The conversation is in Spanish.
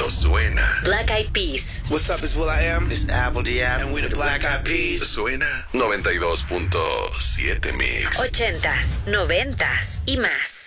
suena. Black Eyed Peas. What's up, it's will.i.am. This is Apple D.F. And we the Black Eyed Peas. Suena 92.7 Mix. 80s, 90s y más.